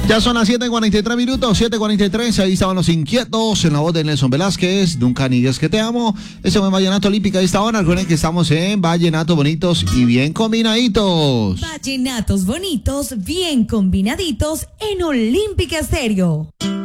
Ya son las 7:43 minutos, 7:43, ahí estaban los inquietos en la voz de Nelson Velázquez, Nunca Niegues que te amo. Ese fue Vallenato Olímpica a esta hora. Recuerden que estamos en Vallenatos Bonitos y Bien Combinaditos. Vallenatos bonitos, bien combinaditos en Olímpica Estéreo.